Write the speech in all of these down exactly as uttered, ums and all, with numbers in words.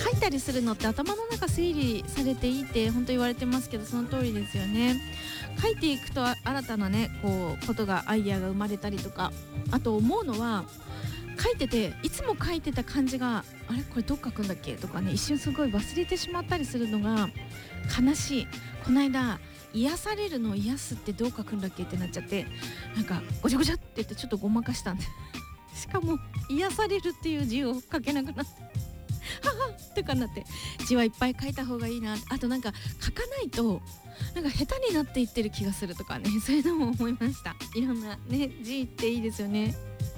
書いたりするのって頭の中整理されていいって本当言われてますけど、その通りですよね。書いていくと新たなねこうことがアイデアが生まれたりとか、あと思うのは書いてていつも書いてた漢字があれこれどっ書くんだっけとかね、一瞬すごい忘れてしまったりするのが悲しい。この間癒されるのを癒すってどう書くんだっけってなっちゃって、なんかごちゃごちゃって言ってちょっとごまかしたんでしかも癒されるっていう字を書けなくなってははとかなって、字はいっぱい書いた方がいいな。あとなんか書かないとなんか下手になっていってる気がするとかね、そういうのも思いました。いろんなね字っていいですよね。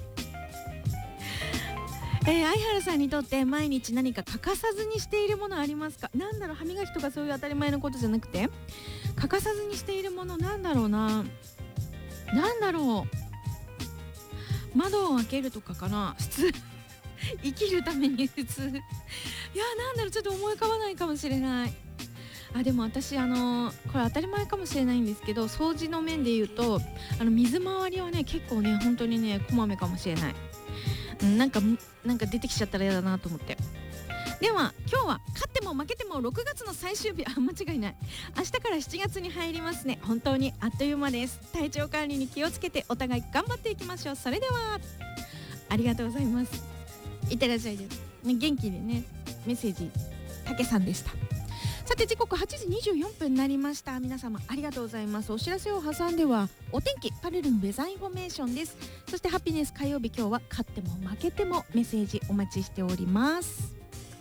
えー、相原さんにとって毎日何か欠かさずにしているものありますか？なんだろう、歯磨きとかそういう当たり前のことじゃなくて欠かさずにしているものなんだろうな。なんだろう、窓を開けるとかかな。普通生きるために普通いやなんだろう、ちょっと思い浮かばないかもしれない。あでも私あのこれ当たり前かもしれないんですけど、掃除の面で言うとあの水回りはね結構ね本当にねこまめかもしれない。なんかなんか出てきちゃったら嫌だなと思って。では今日は勝っても負けてもろくがつの最終日、あ間違いない、明日からしちがつに入りますね。本当にあっという間です。体調管理に気をつけてお互い頑張っていきましょう。それではありがとうございます。いってらっしゃいです、ね、元気でねメッセージたけさんでした。さて時刻はちじにじゅうよんぷんになりました。皆様ありがとうございます。お知らせを挟んではお天気、パルルンウェザーインフォメーションです。そしてハピネス火曜日、今日は勝っても負けてもメッセージお待ちしております。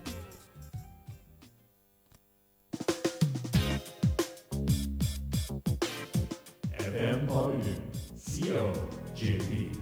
エフエム パルルン シーオージェーピー。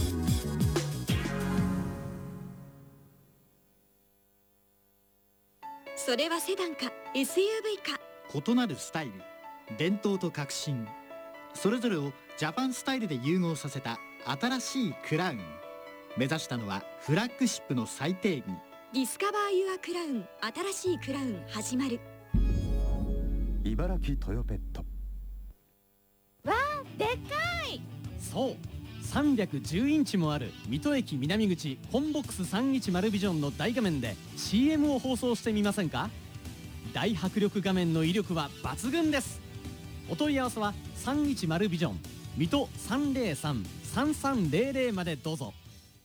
それはセダンか エスユーブイ か。 異なるスタイル、伝統と革新、それぞれをジャパンスタイルで融合させた新しいクラウン。目指したのはフラッグシップの最低義。 ディスカバーユアクラウン、新しいクラウン始まる。 茨城トヨペット。 わーでかい。 そうさんびゃくじゅうインチもある水戸駅南口コンボックスさんびゃくじゅうビジョンの大画面で シーエム を放送してみませんか？大迫力画面の威力は抜群です。お問い合わせはさんびゃくじゅうビジョン水戸 さんぜろさん さんさんぜろぜろ までどうぞ。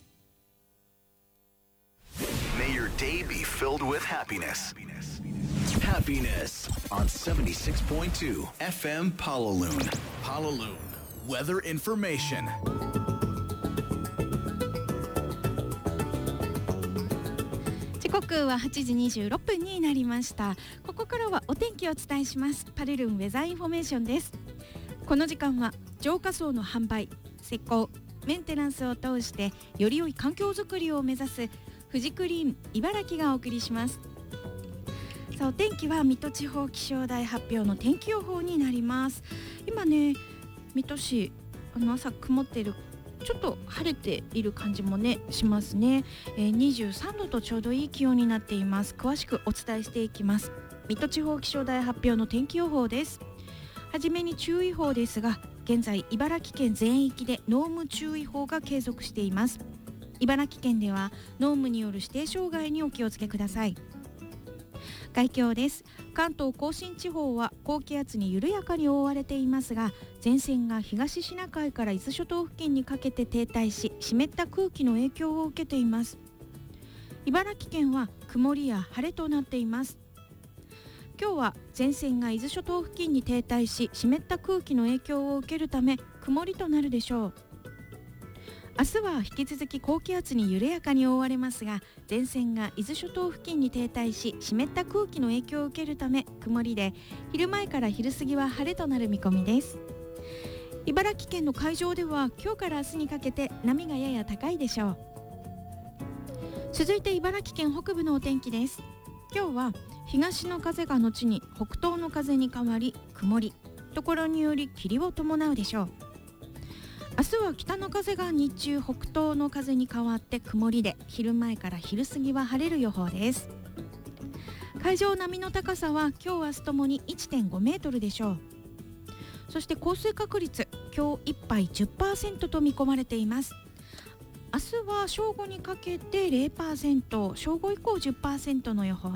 May your day be filled with happiness. Happiness on seventy-six point two F M Palaloon. Palaloon Weather Information. 時刻ははちじにじゅうろっぷんになりました。ここからはお天気をお伝えします。パルルンウェザーインフォメーションです。この時間は浄化槽の販売、施工、メンテナンスを通してより良い環境づくりを目指すフジクリーン茨城がお送りします。さあお天気は水戸地方気象台発表の天気予報になります。今ね水戸市あの朝曇っている、ちょっと晴れている感じもねしますね、えー、にじゅうさんどとちょうどいい気温になっています。詳しくお伝えしていきます。水戸地方気象台発表の天気予報です。はじめに注意報ですが、現在茨城県全域で濃霧注意報が継続しています。茨城県では濃霧による指定障害にお気をつけください。概況です。関東甲信地方は高気圧に緩やかに覆われていますが、前線が東シナ海から伊豆諸島付近にかけて停滞し、湿った空気の影響を受けています。茨城県は曇りや晴れとなっています。今日は前線が伊豆諸島付近に停滞し、湿った空気の影響を受けるため曇りとなるでしょう。明日は引き続き高気圧に緩やかに覆われますが、前線が伊豆諸島付近に停滞し、湿った空気の影響を受けるため曇りで、昼前から昼過ぎは晴れとなる見込みです。茨城県の海上では今日から明日にかけて波がやや高いでしょう。続いて茨城県北部のお天気です。今日は東の風が後に北東の風に変わり曇り、ところにより霧を伴うでしょう。明日は北の風が日中北東の風に変わって曇りで、昼前から昼過ぎは晴れる予報です。海上波の高さは今日明日ともに いってんご メートルでしょう。そして降水確率、今日いっぱい じゅっパーセント と見込まれています。明日は正午にかけて ゼロパーセント、正午以降 じゅっパーセント の予報